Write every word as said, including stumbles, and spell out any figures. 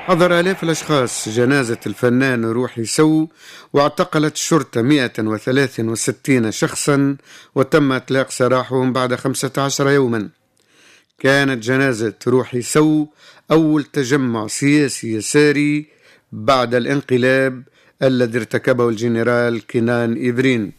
حضر آلاف الأشخاص جنازة الفنان روحي سو، واعتقلت الشرطة مئة وثلاثة وستين شخصا وتم إطلاق سراحهم بعد خمسة عشر يوما. كانت جنازة روحي سو أول تجمع سياسي يساري بعد الانقلاب الذي ارتكبه الجنرال كينان إيفرين.